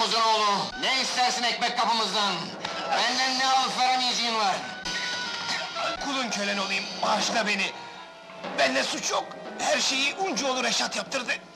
domuzun oğlu! Ne istersin ekmek kapımızdan? Benden ne alıp veremeyeceğin var! Kulun kölen olayım, bağışla beni! Bende suç yok, her şeyi Uncuoğlu Reşat yaptırdı!